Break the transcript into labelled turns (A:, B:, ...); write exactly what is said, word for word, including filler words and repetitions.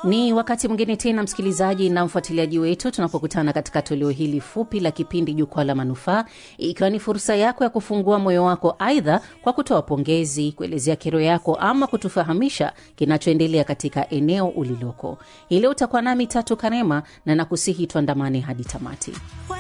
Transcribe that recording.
A: Ni wakati mwingine tena msikilizaji na mfuatiliaji wetu tunapokutana katika toleo hili fupi la kipindi Jukwaa la Manufaa, ikiwa ni fursa yako ya kufungua moyo wako, aidha kwa kutoa pongezi, kuelezea kero yako ama kutufahamisha kinachoendelea katika eneo uliloko. Ile utakuwa nami Tatu Karema na nakusihi tuandamane hadi tamati.